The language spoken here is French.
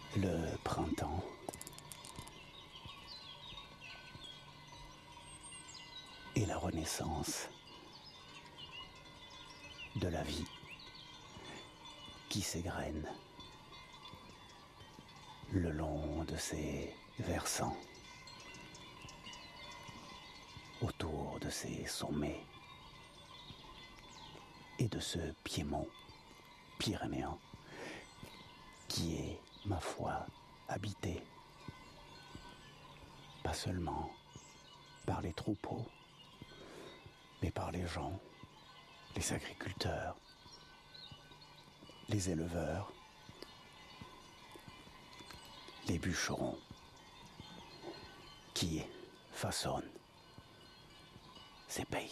Le printemps et la renaissance de la vie qui s'égrène le long de ses versants, autour de ses sommets et de ce piémont pyrénéen qui est, ma foi, habité pas seulement par les troupeaux, mais par les gens, les agriculteurs, les éleveurs, les bûcherons, qui façonnent ces paysages.